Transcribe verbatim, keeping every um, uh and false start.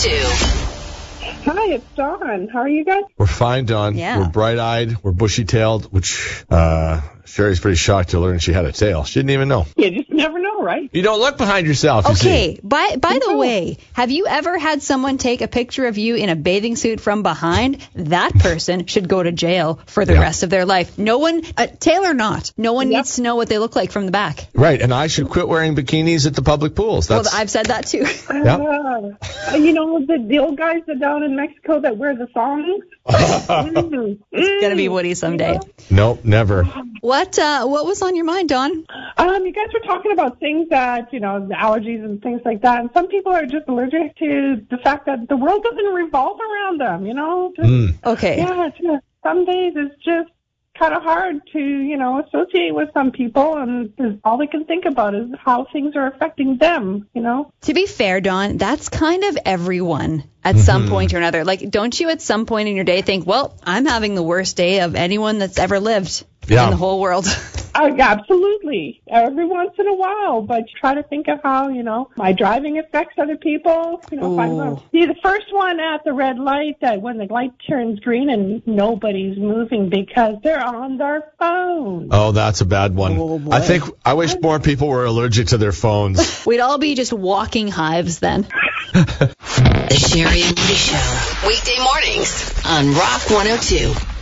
two. Hi, it's Dawn. How are you guys? We're fine, Dawn. Yeah. We're bright-eyed. We're bushy-tailed, which uh, Sherry's pretty shocked to learn she had a tail. She didn't even know. You just never know, right? You don't look behind yourself. You Okay, see. by by the way, have you ever had someone take a picture of you in a bathing suit from behind? That person should go to jail for the Yeah. rest of their life. No one, uh, tail or not, no one Yep. needs to know what they look like from the back. Right, and I should quit wearing bikinis at the public pools. That's, Well, I've said that too. Yeah. Uh, you know, the, the old guys that down in Mexico that wear the thongs? mm, It's gonna be Woody someday. Nope, never. What uh, what was on your mind, Dawn? Um, you guys were talking about things that, you know, the allergies and things like that. And some people are just allergic to the fact that the world doesn't revolve around them, you know? Just, Mm. Okay. Yeah, it's just, some days it's just kind of hard to, you know, associate with some people. And 'cause all they can think about is how things are affecting them, you know? To be fair, Dawn, that's kind of everyone at some point or another. Like, don't you at some point in your day think, well, I'm having the worst day of anyone that's ever lived Yeah. in the whole world? Uh, absolutely. Every once in a while, but try to think of how, you know, my driving affects other people. You know, if I'm Ooh. going see the first one at the red light, uh, when the light turns green and nobody's moving because they're on their phone. Oh, that's a bad one. Oh, boy. I think I wish more people were allergic to their phones. We'd all be just walking hives then. The Sherry and Woody Show. Weekday mornings on Rock one oh two.